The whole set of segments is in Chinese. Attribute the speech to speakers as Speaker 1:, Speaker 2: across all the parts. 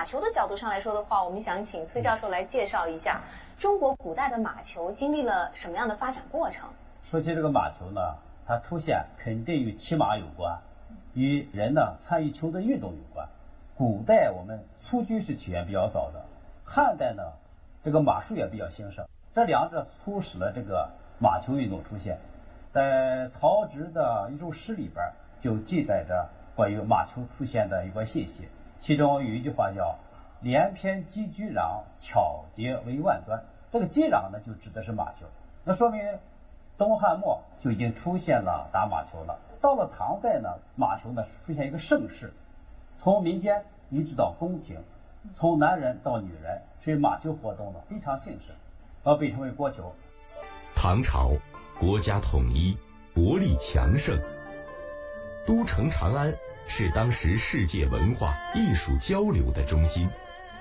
Speaker 1: 球的角度上来说的话，我们想请崔教授来介绍一下中国古代的马球经历了什么样的发展过程。
Speaker 2: 说起这个马球呢，它出现肯定与骑马有关，与人呢参与球的运动有关。古代我们蹴鞠是起源比较早的，汉代呢这个马术也比较兴盛，这两者促使了这个马球运动出现。在曹植的一首诗里边就记载着关于马球出现的一个信息，其中有一句话叫连篇击鞠壤，巧捷为万端。这个击壤呢就指的是马球，那说明东汉末就已经出现了打马球了。到了唐代呢，马球呢出现一个盛世，从民间一直到宫廷，从男人到女人，所以马球活动呢非常兴盛，被称为国球。
Speaker 3: 唐朝国家统一，国力强盛，都城长安是当时世界文化艺术交流的中心。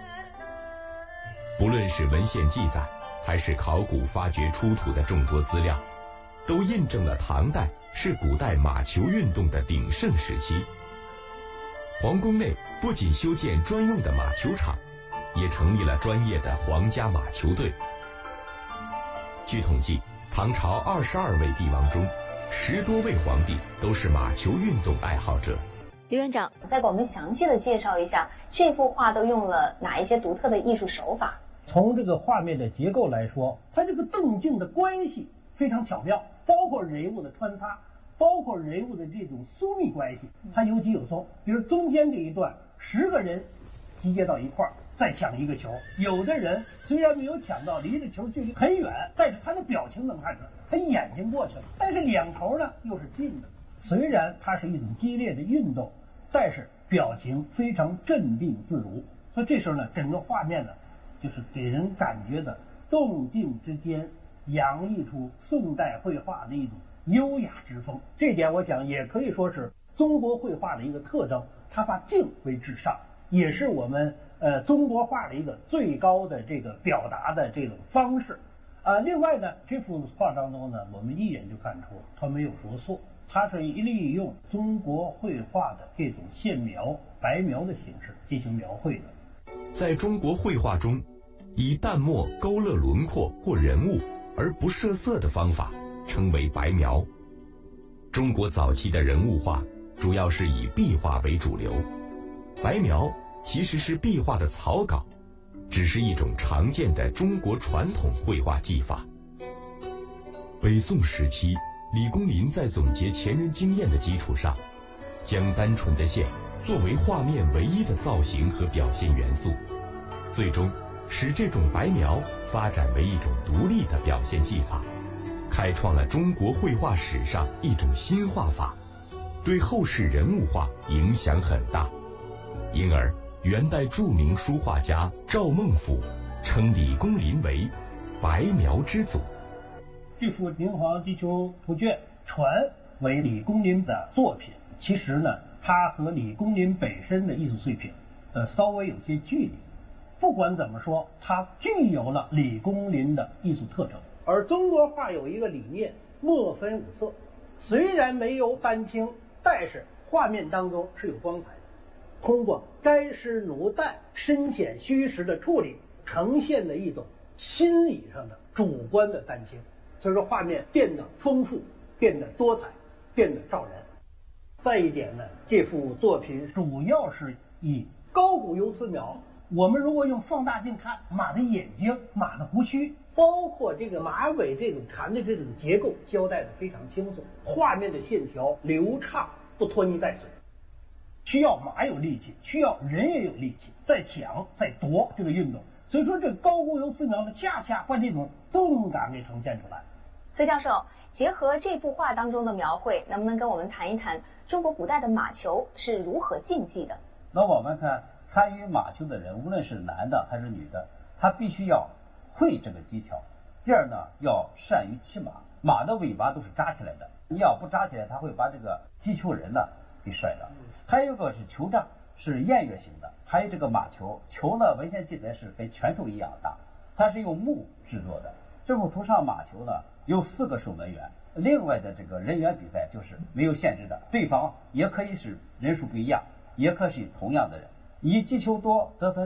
Speaker 3: 不论是文献记载，还是考古发掘出土的众多资料，都印证了唐代是古代马球运动的鼎盛时期。皇宫内不仅修建专用的马球场，也成立了专业的皇家马球队。据统计，唐朝22位帝王中，10多位皇帝都是马球运动爱好者。
Speaker 1: 刘院长，再给我们详细的介绍一下这幅画都用了哪一些独特的艺术手法？
Speaker 4: 从这个画面的结构来说，它这个动静的关系非常巧妙，包括人物的穿插，包括人物的这种疏密关系，它有挤有松。比如中间这一段，10个人集结到一块儿，再抢一个球。有的人虽然没有抢到，离着球距离很远，但是他的表情能看出来，他眼睛过去了。但是两头呢又是近的，虽然它是一种激烈的运动，但是表情非常镇定自如。所以这时候呢，整个画面呢，就是给人感觉的动静之间洋溢出宋代绘画的一种优雅之风。这点我想也可以说是中国绘画的一个特征，它把静为至上，也是我们中国画的一个最高的这个表达的这种方式。另外呢，这幅画当中呢，我们一眼就看出它没有着色，它是利用中国绘画的这种线描、白描的形式进行描绘的。
Speaker 3: 在中国绘画中，以淡墨勾勒轮廓或人物而不设色的方法称为白描。中国早期的人物画主要是以壁画为主流，白描其实是壁画的草稿，只是一种常见的中国传统绘画技法。北宋时期，李公麟在总结前人经验的基础上，将单纯的线作为画面唯一的造型和表现元素，最终使这种白描发展为一种独立的表现技法，开创了中国绘画史上一种新画法，对后世人物画影响很大。因而元代著名书画家赵孟俯称李公麟为白描之祖。
Speaker 4: 这幅明皇击球图卷传为李公麟的作品，其实呢，它和李公麟本身的艺术水平稍微有些距离。不管怎么说，它具有了李公麟的艺术特征。而中国画有一个理念，墨分五色，虽然没有丹青，但是画面当中是有光彩的。通过沾湿奴淡、深浅虚实的处理，呈现了一种心理上的主观的丹青，所以说画面变得丰富，变得多彩，变得照人。再一点呢，这幅作品主要是以高古游丝描。我们如果用放大镜看，马的眼睛、马的胡须，包括这个马尾这种缠的这种结构，交代的非常清楚，画面的线条流畅，不拖泥带水。需要马有力气，需要人也有力气，在抢在夺这个运动。所以说这高古游丝描呢，恰恰把这种动感给呈现出来。
Speaker 1: 崔教授，结合这幅画当中的描绘，能不能跟我们谈一谈中国古代的马球是如何竞技的？
Speaker 2: 那我们看参与马球的人，无论是男的还是女的，他必须要会这个技巧。第二呢，要善于骑马，马的尾巴都是扎起来的，你要不扎起来，他会把这个击球人呢给甩了。还有一个是球杖，是偃月形的。还有这个马球，球呢文献记载是跟拳头一样大，它是用木制作的。这幅图上马球呢有4个守门员，另外的这个人员比赛就是没有限制的，对方也可以是人数不一样，也可以是同样的人，以击球多得分